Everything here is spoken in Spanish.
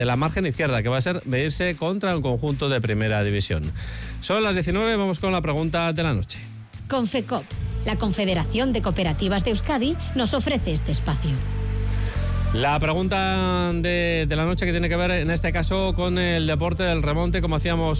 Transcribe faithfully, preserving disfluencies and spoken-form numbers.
de la margen izquierda, que va a ser medirse contra un conjunto de primera división. Son las diecinueve, vamos con la pregunta de la noche. Confecop, la Confederación de Cooperativas de Euskadi, nos ofrece este espacio. La pregunta de, de la noche, que tiene que ver en este caso con el deporte del remonte, como hacíamos